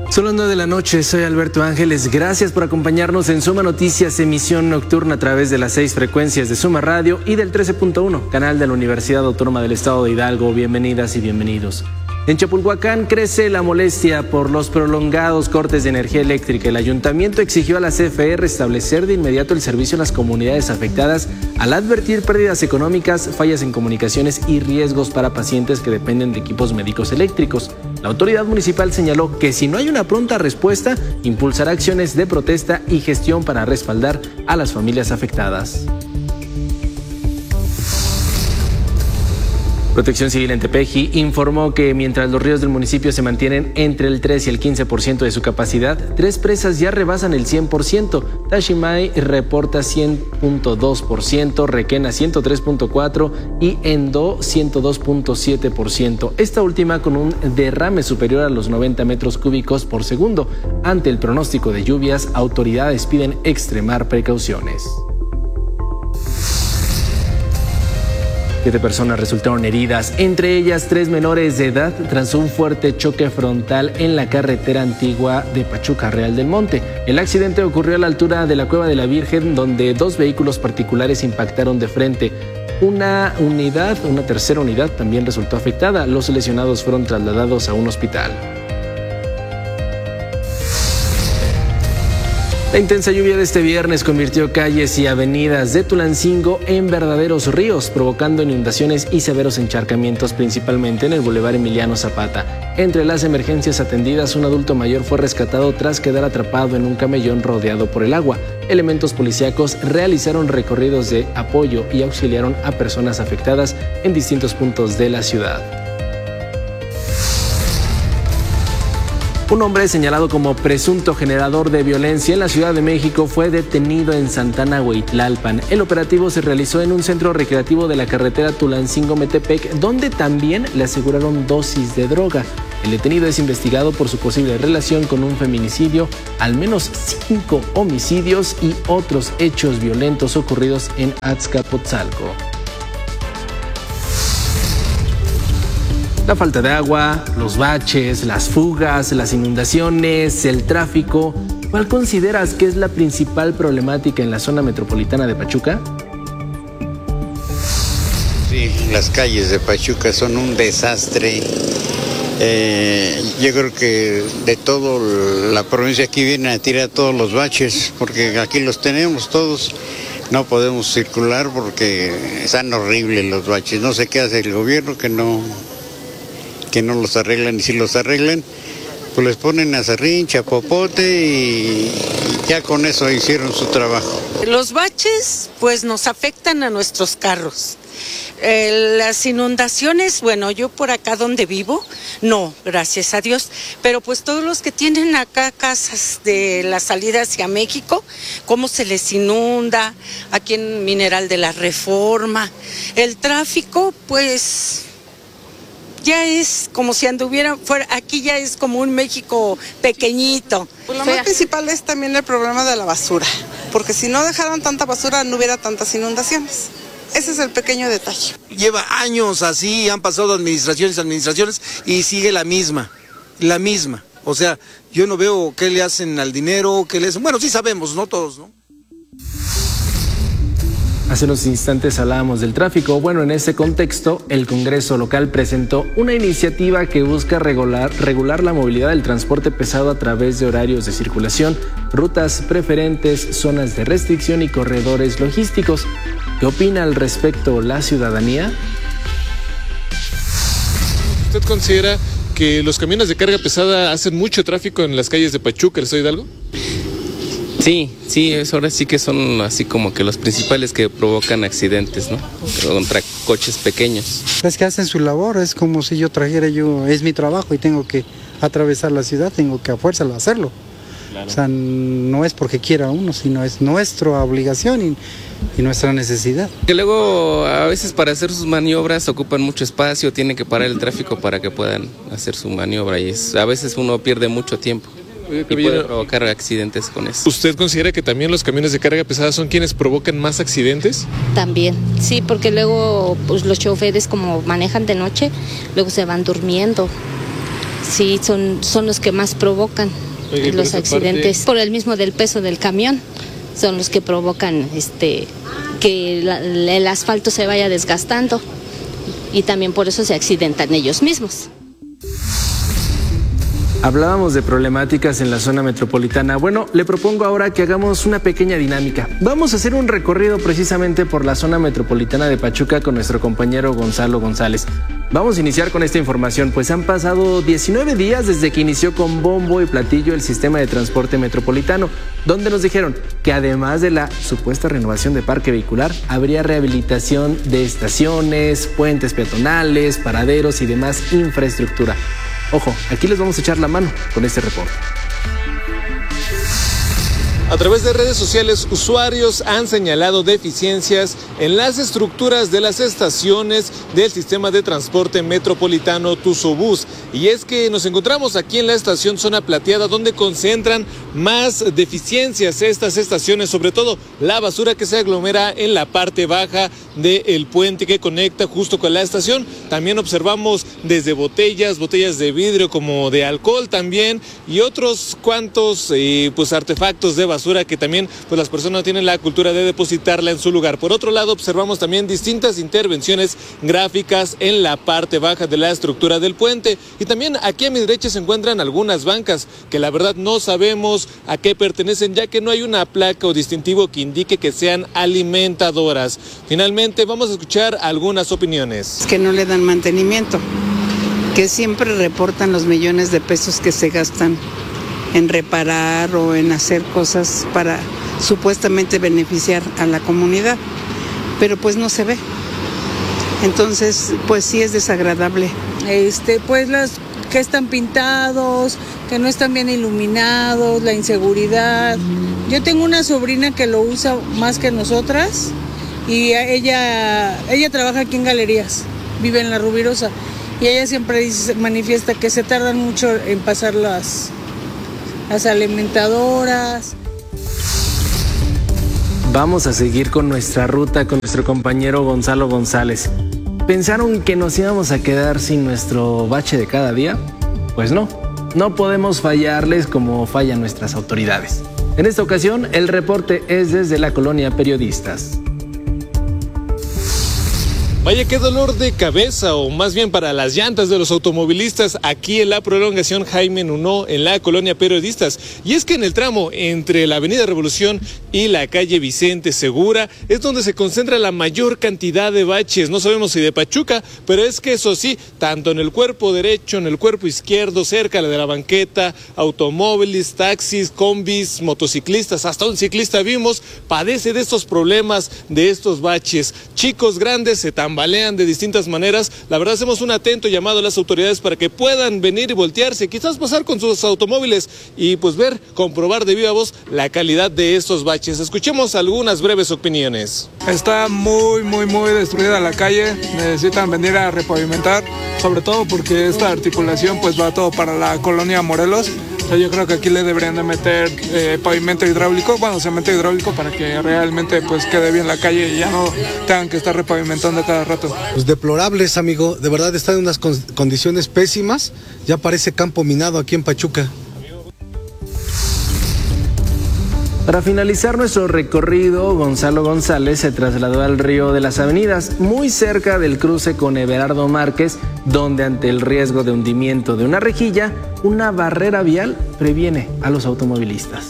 Son las 9 de la noche, soy Alberto Ángeles. Gracias por acompañarnos en Suma Noticias, emisión nocturna a través de las 6 frecuencias de Suma Radio y del 13.1, canal de la Universidad Autónoma del Estado de Hidalgo. Bienvenidas y bienvenidos. En Chapulhuacán crece la molestia por los prolongados cortes de energía eléctrica. El ayuntamiento exigió a la CFE restablecer de inmediato el servicio en las comunidades afectadas al advertir pérdidas económicas, fallas en comunicaciones y riesgos para pacientes que dependen de equipos médicos eléctricos. La autoridad municipal señaló que si no hay una pronta respuesta, impulsará acciones de protesta y gestión para respaldar a las familias afectadas. Protección Civil en Tepeji informó que mientras los ríos del municipio se mantienen entre el 3 y el 15% de su capacidad, 3 presas ya rebasan el 100%. Tashimay reporta 100.2%, Requena 103.4% y Endo 102.7%. Esta última con un derrame superior a los 90 metros cúbicos por segundo. Ante el pronóstico de lluvias, autoridades piden extremar precauciones. 7 personas resultaron heridas, entre ellas 3 menores de edad, tras un fuerte choque frontal en la carretera antigua de Pachuca, Real del Monte. El accidente ocurrió a la altura de la Cueva de la Virgen, donde 2 vehículos particulares impactaron de frente. Una tercera unidad también resultó afectada. Los lesionados fueron trasladados a un hospital. La intensa lluvia de este viernes convirtió calles y avenidas de Tulancingo en verdaderos ríos, provocando inundaciones y severos encharcamientos, principalmente en el Boulevard Emiliano Zapata. Entre las emergencias atendidas, un adulto mayor fue rescatado tras quedar atrapado en un camellón rodeado por el agua. Elementos policíacos realizaron recorridos de apoyo y auxiliaron a personas afectadas en distintos puntos de la ciudad. Un hombre señalado como presunto generador de violencia en la Ciudad de México fue detenido en Santana Huitlalpan. El operativo se realizó en un centro recreativo de la carretera Tulancingo-Metepec, donde también le aseguraron dosis de droga. El detenido es investigado por su posible relación con un feminicidio, al menos 5 homicidios y otros hechos violentos ocurridos en Azcapotzalco. La falta de agua, los baches, las fugas, las inundaciones, el tráfico. ¿Cuál consideras que es la principal problemática en la zona metropolitana de Pachuca? Sí, las calles de Pachuca son un desastre. Yo creo que de toda la provincia aquí vienen a tirar todos los baches, porque aquí los tenemos todos. No podemos circular porque están horribles los baches. No sé qué hace el gobierno que no los arreglan, y si los arreglan, pues les ponen aserrín, chapopote y ya con eso hicieron su trabajo. Los baches pues nos afectan a nuestros carros. Las inundaciones, bueno, yo por acá donde vivo, no, gracias a Dios, pero pues todos los que tienen acá casas de la salida hacia México, cómo se les inunda, aquí en Mineral de la Reforma, el tráfico pues ya es como si anduvieran fuera, aquí ya es como un México pequeñito. Pues lo más principal es también el problema de la basura, porque si no dejaran tanta basura no hubiera tantas inundaciones. Ese es el pequeño detalle. Lleva años así, han pasado administraciones y sigue la misma. O sea, yo no veo qué le hacen al dinero, qué le hacen. Bueno, sí sabemos, no todos, ¿no? Hace unos instantes hablábamos del tráfico. Bueno, en ese contexto, el Congreso local presentó una iniciativa que busca regular la movilidad del transporte pesado a través de horarios de circulación, rutas preferentes, zonas de restricción y corredores logísticos. ¿Qué opina al respecto la ciudadanía? ¿Usted considera que los camiones de carga pesada hacen mucho tráfico en las calles de Pachuca, el Estado de Hidalgo? Sí, ahora sí que son así como que los principales que provocan accidentes, ¿no? Contra coches pequeños. Es que hacen su labor, es como si es mi trabajo y tengo que atravesar la ciudad, tengo que a fuerza hacerlo. Claro. O sea, no es porque quiera uno, sino es nuestra obligación y nuestra necesidad. Que luego a veces para hacer sus maniobras ocupan mucho espacio, tienen que parar el tráfico para que puedan hacer su maniobra y a veces uno pierde mucho tiempo. Y puede provocar accidentes con eso. ¿Usted considera que también los camiones de carga pesada son quienes provocan más accidentes? También, sí, porque luego pues, los choferes como manejan de noche, luego se van durmiendo sí, son los que más provocan los accidentes. Por el mismo del peso del camión, son los que provocan que el asfalto se vaya desgastando y también por eso se accidentan ellos mismos. Hablábamos de problemáticas en la zona metropolitana. Bueno, le propongo ahora que hagamos una pequeña dinámica. Vamos a hacer un recorrido precisamente por la zona metropolitana de Pachuca con nuestro compañero Gonzalo González. Vamos a iniciar con esta información, pues han pasado 19 días desde que inició con bombo y platillo el sistema de transporte metropolitano, donde nos dijeron que además de la supuesta renovación de parque vehicular, habría rehabilitación de estaciones, puentes peatonales, paraderos y demás infraestructura. Ojo, aquí les vamos a echar la mano con este reporte. A través de redes sociales, usuarios han señalado deficiencias en las estructuras de las estaciones del sistema de transporte metropolitano Tuzobús. Y es que nos encontramos aquí en la estación Zona Plateada, donde concentran más deficiencias estas estaciones, sobre todo la basura que se aglomera en la parte baja del puente que conecta justo con la estación. También observamos desde botellas de vidrio como de alcohol también y otros cuantos artefactos de basura que también las personas tienen la cultura de depositarla en su lugar. Por otro lado, observamos también distintas intervenciones gráficas en la parte baja de la estructura del puente. Y también aquí a mi derecha se encuentran algunas bancas que la verdad no sabemos a qué pertenecen, ya que no hay una placa o distintivo que indique que sean alimentadoras. Finalmente, vamos a escuchar algunas opiniones. Que no le dan mantenimiento, que siempre reportan los millones de pesos que se gastan en reparar o en hacer cosas para supuestamente beneficiar a la comunidad, pero pues no se ve. Entonces, pues sí es desagradable. Pues los que están pintados, que no están bien iluminados, la inseguridad. Yo tengo una sobrina que lo usa más que nosotras y ella trabaja aquí en Galerías, vive en La Rubirosa y ella siempre manifiesta que se tardan mucho en pasar las alimentadoras. Vamos a seguir con nuestra ruta con nuestro compañero Gonzalo González. ¿Pensaron que nos íbamos a quedar sin nuestro bache de cada día? Pues no podemos fallarles como fallan nuestras autoridades. En esta ocasión, el reporte es desde la colonia Periodistas. Vaya qué dolor de cabeza, o más bien para las llantas de los automovilistas aquí en la prolongación Jaime Nuno, en la colonia Periodistas. Y es que en el tramo entre la avenida Revolución y la calle Vicente Segura es donde se concentra la mayor cantidad de baches. No sabemos si de Pachuca, pero es que eso sí, tanto en el cuerpo derecho, en el cuerpo izquierdo, cerca de la banqueta, automóviles, taxis, combis, motociclistas, hasta un ciclista vimos, padece de estos problemas, de estos baches. Chicos grandes se tambalean de distintas maneras. La verdad, hacemos un atento llamado a las autoridades para que puedan venir y voltearse, quizás pasar con sus automóviles y pues comprobar de viva voz la calidad de estos baches. Escuchemos algunas breves opiniones. Está muy destruida la calle, necesitan venir a repavimentar, sobre todo porque esta articulación pues va todo para la colonia Morelos. Yo creo que aquí le deberían de meter pavimento hidráulico, cemento hidráulico, para que realmente pues quede bien la calle y ya no tengan que estar repavimentando cada rato. Pues deplorables, amigo, de verdad están en unas condiciones pésimas, ya parece campo minado aquí en Pachuca. Para finalizar nuestro recorrido, Gonzalo González se trasladó al Río de las Avenidas, muy cerca del cruce con Everardo Márquez, donde ante el riesgo de hundimiento de una rejilla, una barrera vial previene a los automovilistas.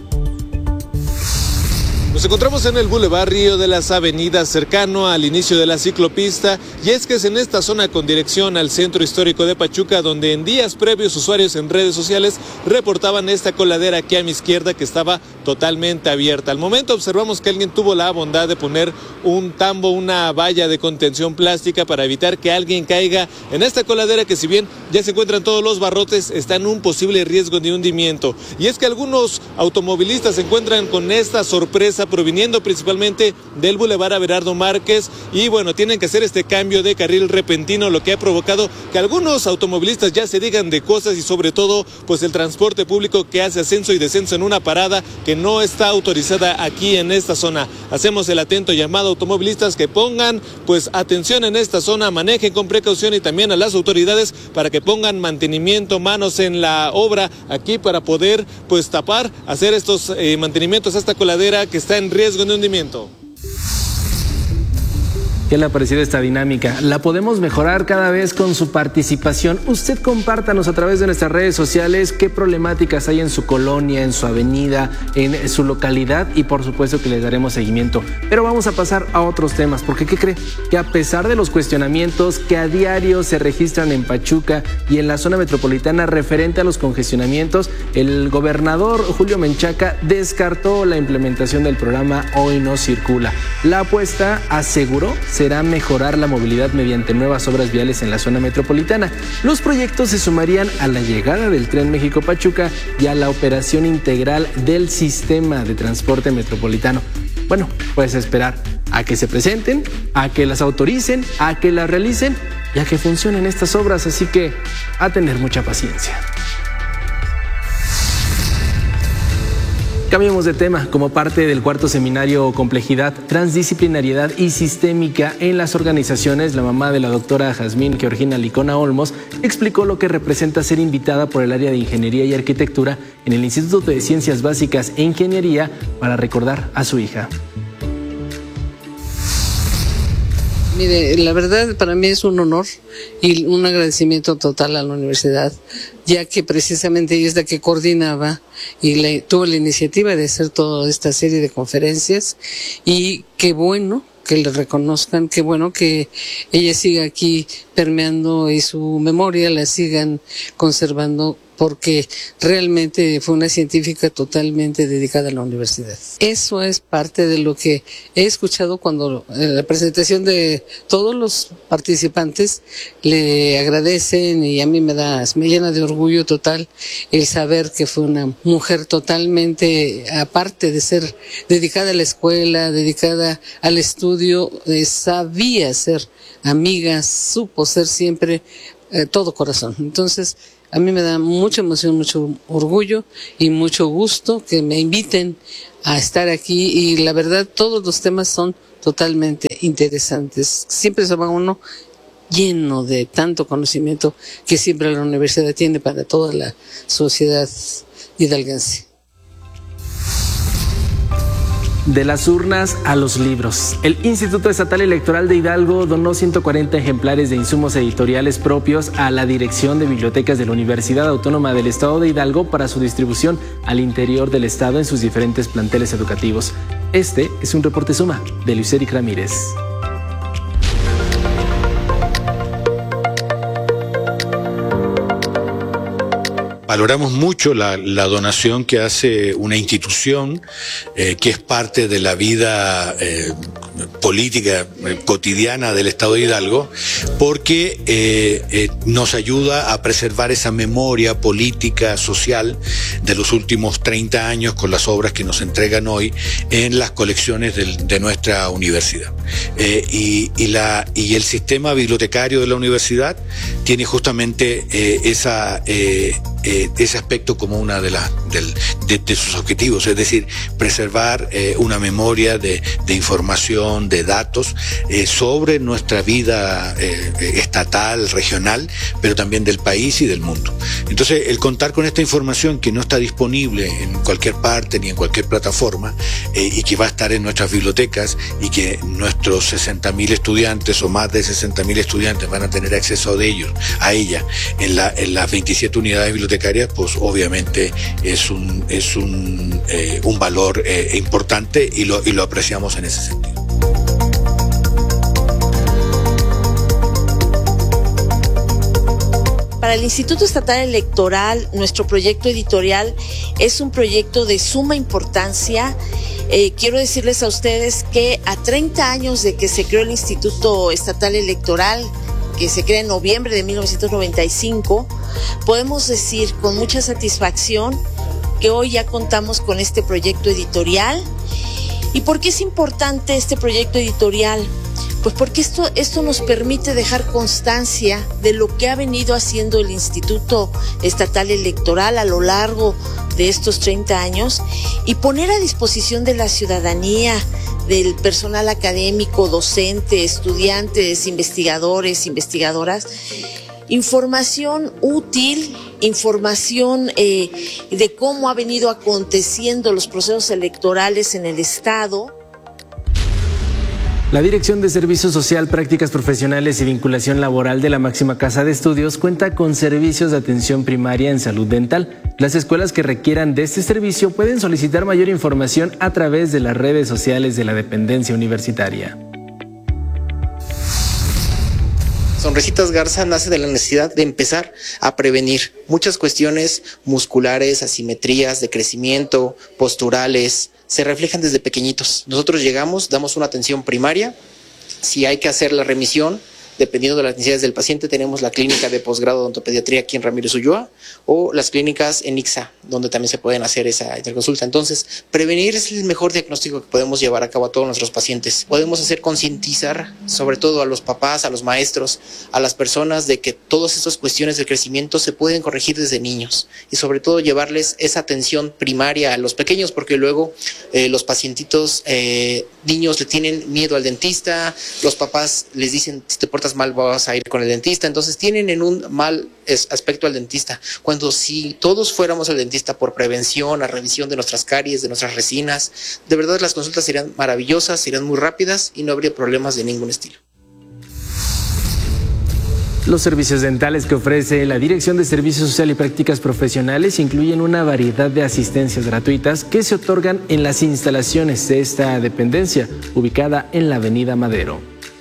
Nos encontramos en el Boulevard Río de las Avenidas, cercano al inicio de la ciclopista, y es que es en esta zona con dirección al centro histórico de Pachuca, donde en días previos usuarios en redes sociales reportaban esta coladera aquí a mi izquierda que estaba totalmente abierta. Al momento observamos que alguien tuvo la bondad de poner un tambo, una valla de contención plástica para evitar que alguien caiga en esta coladera que, si bien ya se encuentran todos los barrotes, está en un posible riesgo de hundimiento. Y es que algunos automovilistas se encuentran con esta sorpresa proviniendo principalmente del Boulevard Averardo Márquez, y bueno, tienen que hacer este cambio de carril repentino, lo que ha provocado que algunos automovilistas ya se digan de cosas, y sobre todo pues el transporte público que hace ascenso y descenso en una parada que no está autorizada aquí en esta zona. Hacemos el atento llamado a automovilistas que pongan pues atención en esta zona, manejen con precaución, y también a las autoridades para que pongan mantenimiento, manos en la obra aquí para poder pues tapar, hacer estos mantenimientos a esta coladera que está en riesgo de hundimiento. ¿Qué le ha parecido esta dinámica? La podemos mejorar cada vez con su participación. Usted compártanos a través de nuestras redes sociales qué problemáticas hay en su colonia, en su avenida, en su localidad, y por supuesto que les daremos seguimiento. Pero vamos a pasar a otros temas, porque ¿qué cree? Que a pesar de los cuestionamientos que a diario se registran en Pachuca y en la zona metropolitana referente a los congestionamientos, el gobernador Julio Menchaca descartó la implementación del programa Hoy No Circula. La apuesta, aseguró, será mejorar la movilidad mediante nuevas obras viales en la zona metropolitana. Los proyectos se sumarían a la llegada del Tren México-Pachuca y a la operación integral del sistema de transporte metropolitano. Bueno, pues esperar a que se presenten, a que las autoricen, a que las realicen y a que funcionen estas obras, así que a tener mucha paciencia. Cambiemos de tema. Como parte del cuarto seminario Complejidad, Transdisciplinariedad y Sistémica en las Organizaciones, la mamá de la doctora Jazmín Georgina Licona Olmos explicó lo que representa ser invitada por el área de Ingeniería y Arquitectura en el Instituto de Ciencias Básicas e Ingeniería para recordar a su hija. Mire, la verdad para mí es un honor y un agradecimiento total a la universidad, ya que precisamente ella es la que coordinaba y tuvo la iniciativa de hacer toda esta serie de conferencias, y qué bueno que le reconozcan, qué bueno que ella siga aquí permeando y su memoria la sigan conservando, porque realmente fue una científica totalmente dedicada a la universidad. Eso es parte de lo que he escuchado cuando en la presentación de todos los participantes le agradecen, y a mí me llena de orgullo total el saber que fue una mujer totalmente, aparte de ser dedicada a la escuela, dedicada al estudio, sabía ser amiga, supo ser siempre todo corazón. Entonces, a mí me da mucha emoción, mucho orgullo y mucho gusto que me inviten a estar aquí, y la verdad todos los temas son totalmente interesantes. Siempre se va uno lleno de tanto conocimiento que siempre la universidad tiene para toda la sociedad hidalguense. De las urnas a los libros. El Instituto Estatal Electoral de Hidalgo donó 140 ejemplares de insumos editoriales propios a la Dirección de Bibliotecas de la Universidad Autónoma del Estado de Hidalgo para su distribución al interior del estado en sus diferentes planteles educativos. Este es un reporte Suma de Luis Eric Ramírez. Valoramos mucho la donación que hace una institución que es parte de la vida política cotidiana del Estado de Hidalgo, porque nos ayuda a preservar esa memoria política, social de los últimos 30 años con las obras que nos entregan hoy en las colecciones de nuestra universidad. Y el sistema bibliotecario de la universidad tiene justamente ese aspecto como una de sus objetivos, es decir, preservar una memoria de información, de datos sobre nuestra vida estatal, regional, pero también del país y del mundo. Entonces, el contar con esta información que no está disponible en cualquier parte ni en cualquier plataforma, y que va a estar en nuestras bibliotecas, y que nuestros 60.000 estudiantes o más de 60.000 estudiantes van a tener acceso a ella en las 27 unidades bibliotecarias, pues obviamente es un valor importante, y lo apreciamos en ese sentido. Para el Instituto Estatal Electoral, nuestro proyecto editorial es un proyecto de suma importancia. Quiero decirles a ustedes que a 30 años de que se creó el Instituto Estatal Electoral, que se crea en noviembre de 1995, podemos decir con mucha satisfacción que hoy ya contamos con este proyecto editorial, ¿Y por qué es importante este proyecto editorial? Pues porque esto nos permite dejar constancia de lo que ha venido haciendo el Instituto Estatal Electoral a lo largo de estos 30 años y poner a disposición de la ciudadanía, del personal académico, docente, estudiantes, investigadores, investigadoras, información útil, información de cómo ha venido aconteciendo los procesos electorales en el Estado. La Dirección de Servicio Social, Prácticas Profesionales y Vinculación Laboral de la máxima casa de estudios cuenta con servicios de atención primaria en salud dental. Las escuelas que requieran de este servicio pueden solicitar mayor información a través de las redes sociales de la dependencia universitaria. Sonrisitas Garza nace de la necesidad de empezar a prevenir muchas cuestiones musculares, asimetrías de crecimiento, posturales, se reflejan desde pequeñitos. Nosotros llegamos, damos una atención primaria, si hay que hacer la remisión, dependiendo de las necesidades del paciente, tenemos la clínica de posgrado de odontopediatría aquí en Ramírez Ulloa o las clínicas en ICSA, donde también se pueden hacer esa interconsulta. Entonces, prevenir es el mejor diagnóstico que podemos llevar a cabo a todos nuestros pacientes. Podemos hacer concientizar, sobre todo a los papás, a los maestros, a las personas de que todas estas cuestiones del crecimiento se pueden corregir desde niños y sobre todo llevarles esa atención primaria a los pequeños, porque luego los pacientitos niños le tienen miedo al dentista, los papás les dicen si te portas mal vas a ir con el dentista, entonces tienen en un mal aspecto al dentista, cuando si todos fuéramos al dentista por prevención, a revisión de nuestras caries, de nuestras resinas, de verdad las consultas serían maravillosas, serían muy rápidas y no habría problemas de ningún estilo. Los servicios dentales que ofrece la Dirección de Servicio Social y Prácticas Profesionales incluyen una variedad de asistencias gratuitas que se otorgan en las instalaciones de esta dependencia, ubicada en la Avenida Madero.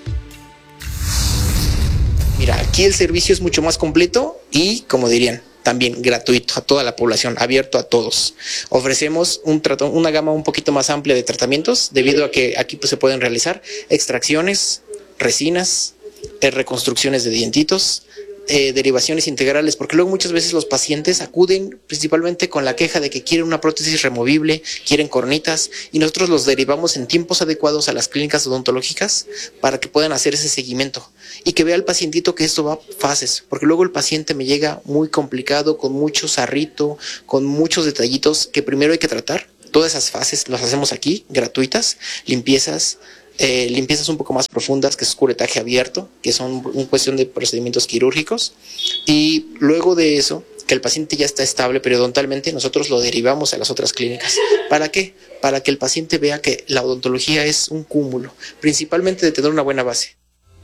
Mira, aquí el servicio es mucho más completo y, como dirían, también gratuito a toda la población, abierto a todos. Ofrecemos una gama un poquito más amplia de tratamientos, debido a que aquí pues, se pueden realizar extracciones, resinas, reconstrucciones de dientitos, derivaciones integrales, porque luego muchas veces los pacientes acuden principalmente con la queja de que quieren una prótesis removible, quieren cornitas, y nosotros los derivamos en tiempos adecuados a las clínicas odontológicas para que puedan hacer ese seguimiento y que vea el pacientito que esto va fases, porque luego el paciente me llega muy complicado, con mucho sarrito, con muchos detallitos que primero hay que tratar. Todas esas fases las hacemos aquí, gratuitas, limpiezas un poco más profundas, que es curetaje abierto, que son una cuestión de procedimientos quirúrgicos, y luego de eso, que el paciente ya está estable periodontalmente, nosotros lo derivamos a las otras clínicas. ¿Para qué? Para que el paciente vea que la odontología es un cúmulo, principalmente de tener una buena base.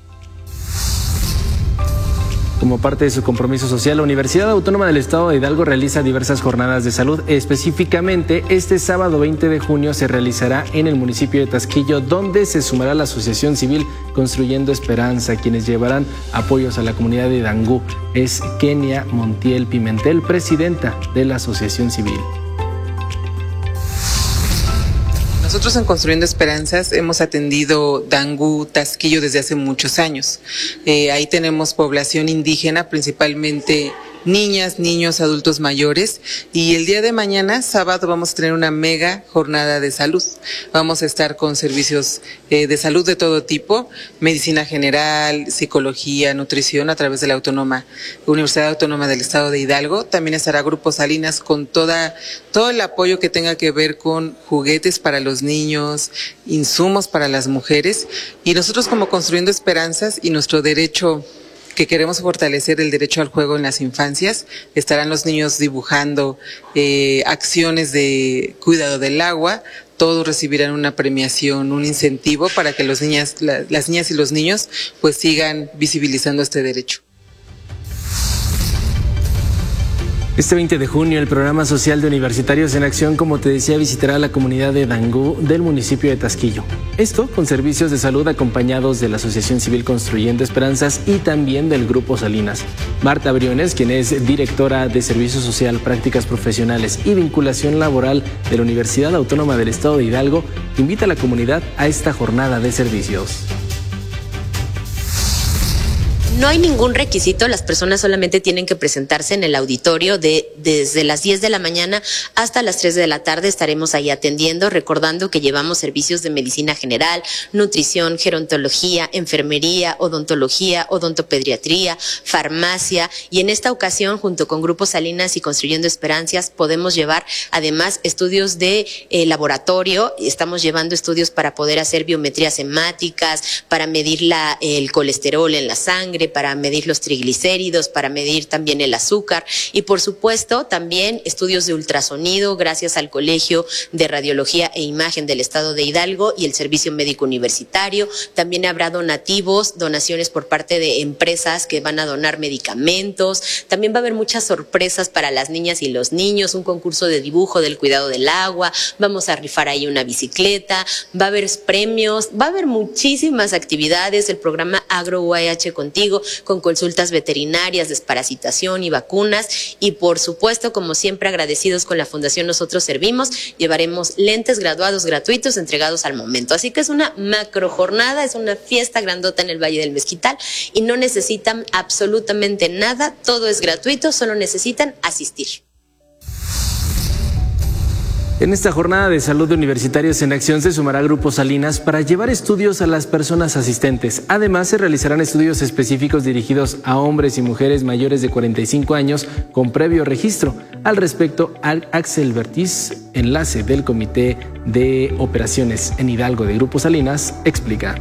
Como parte de su compromiso social, la Universidad Autónoma del Estado de Hidalgo realiza diversas jornadas de salud. Específicamente, este sábado 20 de junio se realizará en el municipio de Tasquillo, donde se sumará la Asociación Civil Construyendo Esperanza, quienes llevarán apoyos a la comunidad de Dangú. Es Kenia Montiel Pimentel, presidenta de la Asociación Civil. Nosotros en Construyendo Esperanzas hemos atendido Dangú, Tasquillo desde hace muchos años. Ahí tenemos población indígena, principalmente niñas, niños, adultos mayores, y el día de mañana, sábado, vamos a tener una mega jornada de salud. Vamos a estar con servicios de salud de todo tipo, medicina general, psicología, nutrición a través de la Universidad Autónoma del Estado de Hidalgo. También estará Grupo Salinas con todo el apoyo que tenga que ver con juguetes para los niños, insumos para las mujeres, y nosotros como Construyendo Esperanzas y nuestro derecho que queremos fortalecer, el derecho al juego en las infancias, estarán los niños dibujando acciones de cuidado del agua. Todos recibirán una premiación, un incentivo para que las niñas y los niños pues sigan visibilizando este derecho. Este 20 de junio, el Programa Social de Universitarios en Acción, como te decía, visitará la comunidad de Dangú del municipio de Tasquillo. Esto con servicios de salud acompañados de la Asociación Civil Construyendo Esperanzas y también del Grupo Salinas. Marta Briones, quien es directora de Servicio Social, Prácticas Profesionales y Vinculación Laboral de la Universidad Autónoma del Estado de Hidalgo, invita a la comunidad a esta jornada de servicios. No hay ningún requisito, las personas solamente tienen que presentarse en el auditorio desde las 10 de la mañana hasta las 3 de la tarde. Estaremos ahí atendiendo, recordando que llevamos servicios de medicina general, nutrición, gerontología, enfermería, odontología, odontopediatría, farmacia, y en esta ocasión, junto con Grupo Salinas y Construyendo Esperanzas, podemos llevar además estudios de laboratorio. Estamos llevando estudios para poder hacer biometrías hemáticas, para medir el colesterol en la sangre, para medir los triglicéridos, para medir también el azúcar y por supuesto también estudios de ultrasonido gracias al Colegio de Radiología e Imagen del Estado de Hidalgo y el Servicio Médico Universitario. También habrá donaciones por parte de empresas que van a donar medicamentos. También va a haber muchas sorpresas para las niñas y los niños, un concurso de dibujo del cuidado del agua, vamos a rifar ahí una bicicleta, va a haber premios, va a haber muchísimas actividades, el programa Agro UAH Contigo, con consultas veterinarias, desparasitación y vacunas, y por supuesto, como siempre, agradecidos con la Fundación Nosotros Servimos, llevaremos lentes graduados gratuitos entregados al momento. Así que es una macro jornada, es una fiesta grandota en el Valle del Mezquital y no necesitan absolutamente nada, todo es gratuito, solo necesitan asistir. En esta jornada de salud de Universitarios en Acción se sumará Grupo Salinas para llevar estudios a las personas asistentes. Además, se realizarán estudios específicos dirigidos a hombres y mujeres mayores de 45 años con previo registro. Al respecto, Axel Bertiz, enlace del Comité de Operaciones en Hidalgo de Grupo Salinas, explica.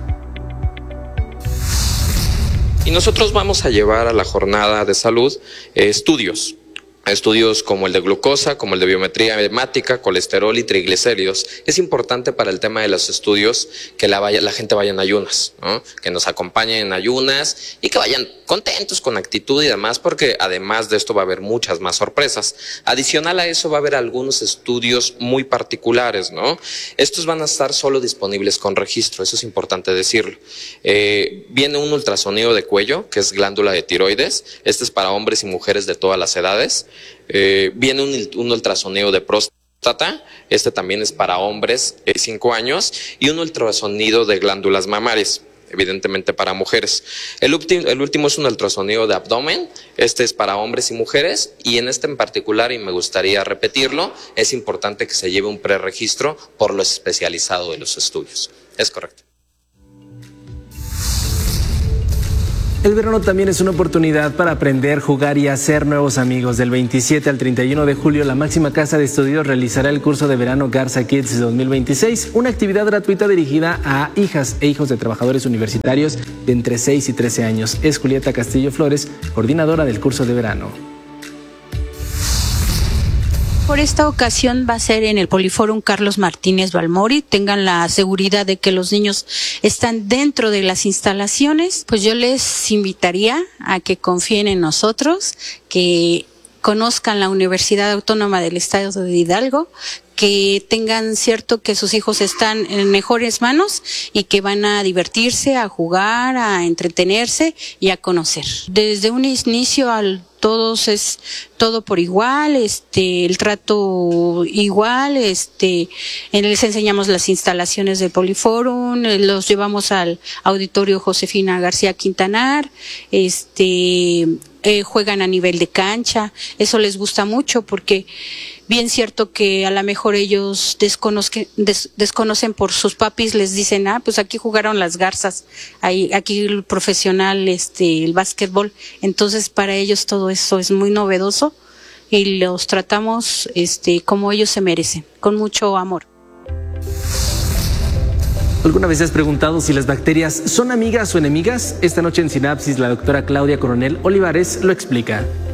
Y nosotros vamos a llevar a la jornada de salud estudios como el de glucosa, como el de biometría hemática, colesterol y triglicéridos. Es importante para el tema de los estudios que la gente vaya en ayunas, ¿no? Que nos acompañen en ayunas y que vayan contentos, con actitud y demás, porque además de esto va a haber muchas más sorpresas. Adicional a eso va a haber algunos estudios muy particulares, ¿no? Estos van a estar solo disponibles con registro, eso es importante decirlo. Viene un ultrasonido de cuello, que es glándula de tiroides. Este es para hombres y mujeres de todas las edades. Viene un ultrasonido de próstata, este también es para hombres de 5 años, y un ultrasonido de glándulas mamarias, evidentemente para mujeres. El último es un ultrasonido de abdomen, este es para hombres y mujeres, y en este en particular, y me gustaría repetirlo, es importante que se lleve un preregistro por lo especializado de los estudios. Es correcto. El verano también es una oportunidad para aprender, jugar y hacer nuevos amigos. Del 27 al 31 de julio, la máxima casa de estudios realizará el curso de verano Garza Kids 2026, una actividad gratuita dirigida a hijas e hijos de trabajadores universitarios de entre 6 y 13 años. Es Julieta Castillo Flores, coordinadora del curso de verano. Por esta ocasión va a ser en el Poliforum Carlos Martínez Balmori. Tengan la seguridad de que los niños están dentro de las instalaciones. Pues yo les invitaría a que confíen en nosotros, que conozcan la Universidad Autónoma del Estado de Hidalgo, que tengan cierto que sus hijos están en mejores manos y que van a divertirse, a jugar, a entretenerse y a conocer. Desde un inicio todos es todo por igual, el trato igual, les enseñamos las instalaciones del Poliforum, los llevamos al auditorio Josefina García Quintanar, juegan a nivel de cancha, eso les gusta mucho porque bien cierto que a lo mejor ellos desconocen por sus papis, les dicen, pues aquí jugaron las garzas, aquí el profesional, el básquetbol, entonces para ellos todo eso es muy novedoso y los tratamos como ellos se merecen, con mucho amor. ¿Alguna vez has preguntado si las bacterias son amigas o enemigas? Esta noche en Sinapsis, la doctora Claudia Coronel Olivares lo explica.